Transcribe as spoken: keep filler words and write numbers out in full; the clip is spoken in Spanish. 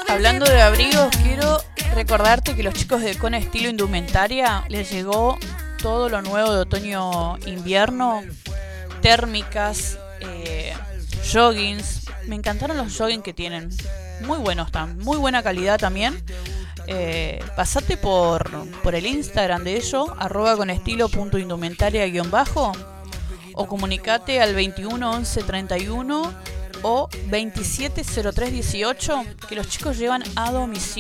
Hablando de abrigos, quiero recordarte que los chicos de Con Estilo Indumentaria les llegó todo lo nuevo de otoño-invierno, térmicas, eh, joggings. Me encantaron los joggings que tienen, muy buenos están, muy buena calidad también. Eh, pasate por, por el Instagram de ellos, arroba conestilo.indumentaria guión bajo, o comunicate al veintiuno once treinta y uno o veintisiete cero tres dieciocho, que los chicos llevan a domicilio.